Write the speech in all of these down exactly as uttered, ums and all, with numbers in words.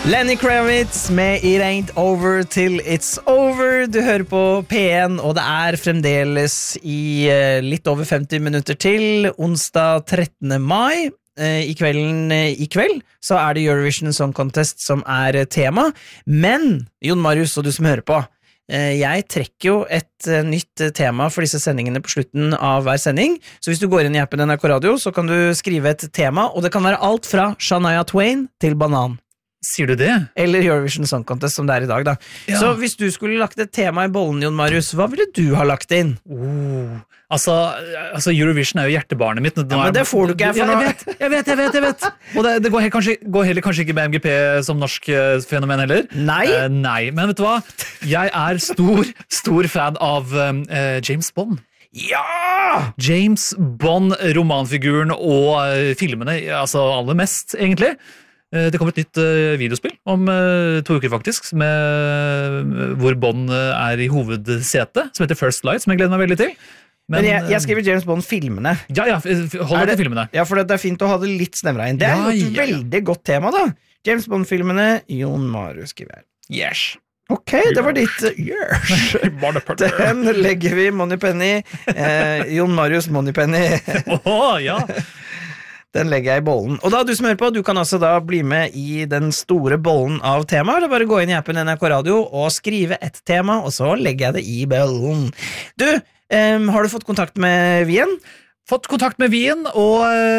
Lenny Kravitz med It Ain't Over Till It's Over. Du hører på P en, og det er fremdeles i uh, litt over femti minutter til onsdag trettende mai. Uh, I kvelden uh, i kveld så er det Eurovision Song Contest som er uh, tema. Men, Jon Marius og du som hører på, uh, jeg trekker jo et uh, nytt uh, tema for disse sendingene på slutten av hver sending. Så hvis du går inn i appen N R K Radio, så kan du skrive et tema, og det kan være alt fra Shania Twain til Banan. Sier du det? Eller Eurovision Song Contest, som det er i dag da. Ja. Så hvis du skulle lagt et tema i bollen, Jon Marius, hva ville du ha lagt inn? Oh, altså, altså, Eurovision er jo hjertebarnet mitt. Ja, men det får du ikke jeg, jeg, vet, jeg vet, jeg vet, jeg vet. Og det, det går, he- kanskje, går heller kanskje ikke med M G P som norsk uh, fenomen heller. Nei? Uh, nei, men vet du hva? Jeg er stor, stor fan av um, uh, James Bond. Ja! James Bond, romanfiguren og uh, filmene, altså aller mest, egentlig. Det kommer et nytt uh, videospill om uh, to uker faktisk, med, uh, hvor Bond uh, er i hovedsete, som heter First Light, som jeg gleder meg veldig til. Men, Men jeg, jeg skriver James Bond-filmene. Ja, ja, hold deg til filmene. Ja, for det er fint å ha det litt snevra inn. Det er ja, jo et ja, ja. veldig godt tema da. James Bond-filmene, Jon Marius skriver. Yes. Ok, det var ditt uh, yes. Den legger vi Moneypenny. Eh, Jon Marius Moneypenny. Åh, ja. Den legger jeg i bollen. Og da, du som hører på, du kan altså da bli med i den store bollen av temaer. Det er bare å gå inn i appen N R K Radio og skrive et tema, og så legger jeg det i bollen. Du, um, har du fått kontakt med Wien? Fått kontakt med Wien, og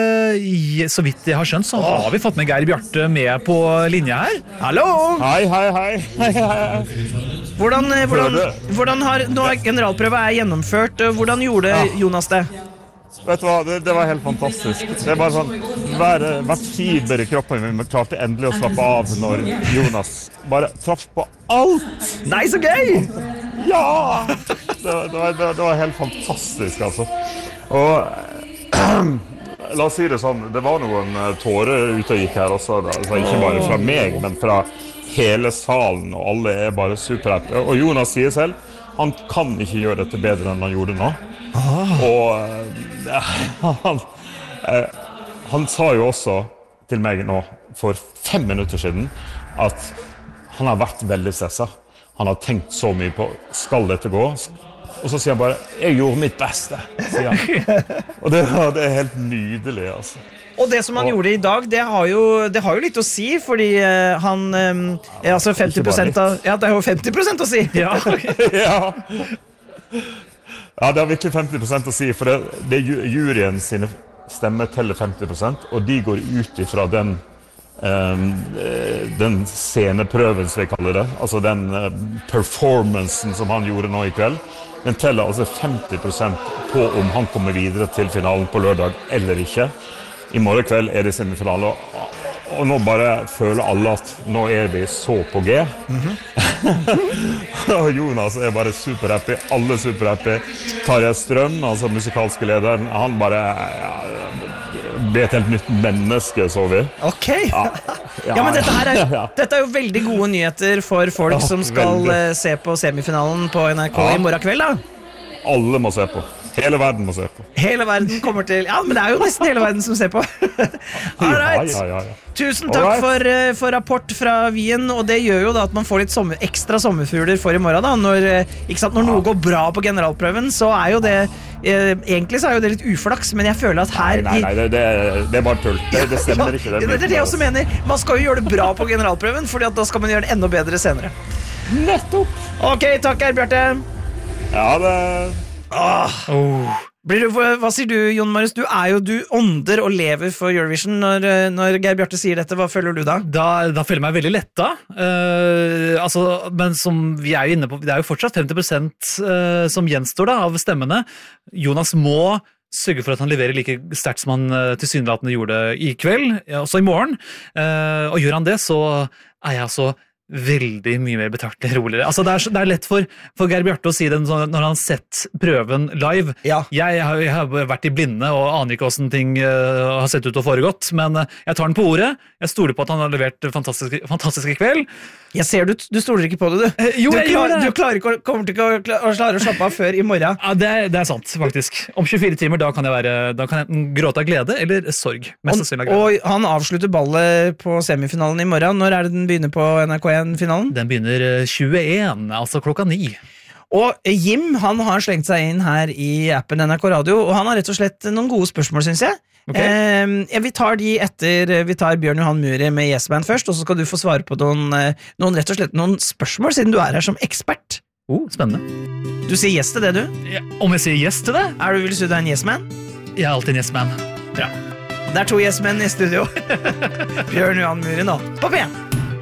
uh, så vidt jeg har skjønt, så har vi fått med Geir Bjarte med på linja her. Hallo! Hei, hei, hei. hei, hei. Hvordan, hvordan, hvordan har, nå er generalprøve er gjennomført, hvordan gjorde Ja. Jonas det? Vet du hva, det, det var helt fantastisk. Det er bare sånn, hver, hvert fiber i kroppen min klarte endelig å slappe av når Jonas bare traff på alt. Nei, så gøy! Ja! Det, var- det, var, det var helt fantastisk, altså. Og la oss si det sånn, det var noen eh, tårer ute og gikk her også. Da. Altså, ikke bare fra meg, men fra hele salen, og alle er bare superhappy. Og Jonas sier selv, han kan ikke gjøre dette bedre enn han gjorde nå. Og eh, han, eh, han sa jo også til meg nå for fem minutter siden at han har vært veldig stresset. Han har tenkt så mye på, skal dette gå? Og så sier han bare, jeg gjorde mitt beste, sier han. Og det, det er helt nydelig, altså. Og det som han Og- gjorde i dag, det har jo, det har jo litt å si, fordi eh, han um, er altså femti prosent av, ja, det er jo femti prosent å si. Ja, Ja. Ja, det har virkelig femti prosent å si, for det, det er ju- juryen sine stemmer teller femti prosent, og de går ut ifra den, ehm, eh, den sceneprøven, som vi kaller det, altså den eh, performancen som han gjorde nå i kveld. Den teller altså femti prosent på om han kommer videre til finalen på lørdag eller ikke. I morgen kveld er det semifinale, og, og nå bare føler alle at nå er vi så på G. Og Jonas er bare superhappy, alle superhappy. Tarjei Strøm, altså musikalske lederen, han bare ja, ble et helt nytt menneske, så vi. Ok. Ja, men dette her er, ja. dette er jo veldig gode nyheter for folk Ja, som skal veldig. eh, se på semifinalen på N R K Ja. i morgen kveld da. Alle må se på. Hele verden må se på. Hele verden kommer til, ja, men det er jo nesten hele verden som ser på. All right. Ja, ja, ja, ja. Tusen takk Alright. for, eh, for rapport fra Wien, og det gjør jo da at man får litt sommer, ekstra sommerfugler for i morgen da, når, eh, ikke sant, når noe går bra på generalprøven, så er jo det, eh, egentlig så er jo det litt uflaks, men jeg føler at her... Nei, nei, det, det, det er bare tull. Det, det stemmer ikke. Ja, det er det jeg også mener. Man skal jo gjøre det bra på generalprøven, fordi at da skal man gjøre det enda bedre senere. Nettopp. Ok, takk Geir Bjarte. Ja, det... oh. Blir du, hva, hva sier du, Jon Marius? Du er jo, du ånder og lever for Eurovision. Når, eh, når Geir Bjarte sier dette, hva føler du da? Da, da føler jeg meg veldig letta. Eh, altså, men som vi er jo inne på, det er jo fortsatt femti prosent eh, som gjenstår da, av stemmene. Jonas må sørge for at han leverer like sterkt som han uh, tilsynelatende gjorde i kveld, ja, også i morgen. Eh, og gjør han det, så er jeg altså veldig mye mer betraktelig roligere. Altså, det, er, det er lett for, for Geir Bjarte å si det når han har sett prøven live. Ja. Jeg, har, jeg har vært i blinde og aner ikke hvordan ting uh, har sett ut og foregått, men uh, jeg tar den på ordet. Jeg stoler på at han har levert fantastiske, fantastiske kveld. Jeg ser du, du stoler ikke på det, du. Eh, jo, du, jeg klar, gjør det. du klarer ikke, å- kommer til ikke å, kla- å klare å slappe av før i morgen. Ja, det, er, det er sant, faktisk. Om tjuefire timer, da kan jeg, være, da kan jeg enten gråte av glede eller sorg. Mest Og, sannsynlig av glede. og han avslutter ballet på semifinalen i morgen. Når er det den begynner på N R K en-finalen? Den begynner uh, tjueen, altså klokka ni. Og Jim han har slengt seg inn her i appen N R K Radio, og han har rett og slett noen gode spørsmål, synes jeg. Ok. Eh, ja, vi tar de etter Vi tar Bjørn Johan Muri med Yes Man først, og så skal du få svare på noen, eh, noen, rett og slett, noen spørsmål, siden du er her som ekspert. Oh, spennende. Du sier yes til det, du. Ja, om jeg sier yes til det? Er du, vil du si du er en yes man? Jeg er alltid en yes man. Det er to yes men i studio. Bjørn Johan Muri nå, på P en.